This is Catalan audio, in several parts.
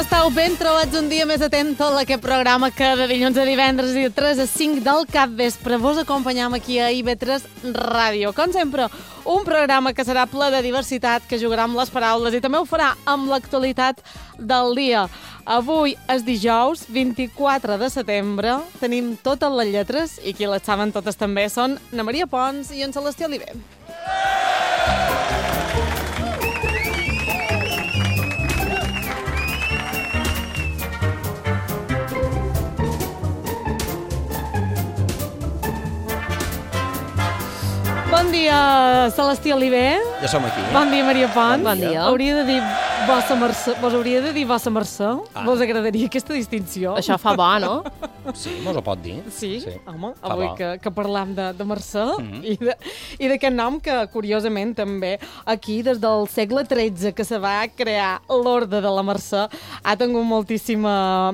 esteu? Ben trobats un dia més atent a aquest programa que de dilluns a divendres i de 3 a 5 del capvespre vos acompanyam aquí a IB3 Ràdio. Com sempre, un programa que serà ple de diversitat, que jugarà amb les paraules i també ho farà amb l'actualitat del dia. Avui és dijous, 24 de setembre, tenim totes les lletres i qui les saben totes també són na Maria Pons i en Celestí Oliver. Bon dia, Celestí Oliver. Ja som aquí. Bon dia, Maria Pons. Bon dia. Hauria de dir vossa mercè. Vos hauria de dir vossa mercè? Vos agradaria aquesta distinció? Això fa bo, no? Sí, mos ho pot dir. Sí? Home, Fa avui bo. que parlam de mercè i d'aquest nom que, curiosament, també aquí, des del segle XIII que se va crear l'Orde de la Mercè, ha tingut moltíssima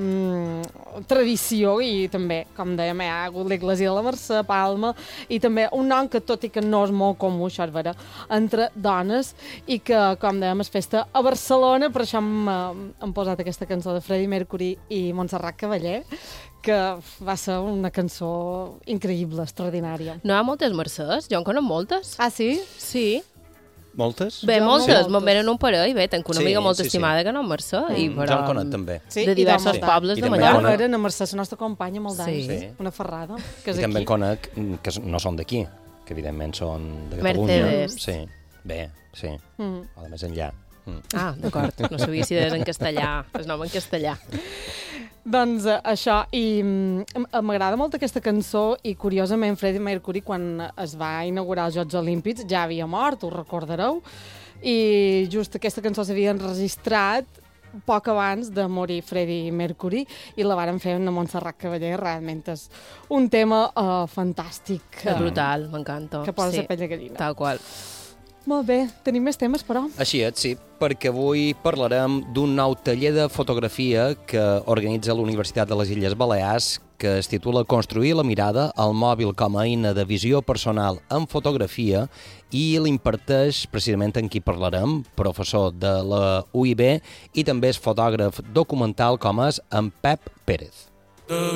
tradició i també, com dèiem, hi ha hagut l'Església de la Mercè, Palma, i també un nom que, tot i que no és molt comú, això és vera, entre dones i que, com dèiem, es festa a Barcelona. Per això hem posat aquesta cançó de Freddie Mercury i Montserrat Caballé, que va ser una cançó increïble, extraordinària. No hi ha moltes mercès? Jo en conec moltes. Ah, sí? Sí. Moltes? Bé, Jo moltes. moltes. Me'n venen un parell. Bé, tenc una Sí, amiga molt sí, sí. estimada que no és mercè. I, Jo en conec també. Sí, de diversos i pobles I de també Ja, Mallorca. conec- era na Mercè, la nostra companya, molt d'anys. Sí. Una ferrada, que és I també aquí. en conec que no són d'aquí, que evidentment són de Catalunya. Mercedes. Sí, bé, sí. A de més enllà. Ah, d'acord. No sabia si era en castellà. El nom en castellà. Doncs això, i m'agrada molt aquesta cançó i curiosament Freddie Mercury quan es va inaugurar els Jocs Olímpics ja havia mort, ho recordareu, i just aquesta cançó s'havia enregistrat poc abans de morir Freddie Mercury i la varen fer amb Montserrat Caballé. Realment és un tema fantàstic És brutal, m'encanta. que posa Sí, la pell de gallina. tal qual. Molt bé, tenim més temes, però. Així és, sí, perquè avui parlarem d'un nou taller de fotografia que organitza la Universitat de les Illes Balears, que es titula Construir la mirada, el mòbil com a eina de visió personal en fotografia, i l'imparteix precisament en qui parlarem, professor de la UIB i també és fotògraf documental com és en Pep Pérez.